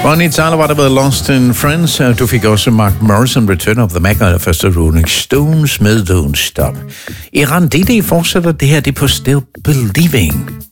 Bonnie Tyler var der ved Lost in Friends. Du fik også Mark Morrison, Return of the Mac, og første Rolling Stones med Don't Stop. Iran Didi fortsætter det her, det på Still Believing.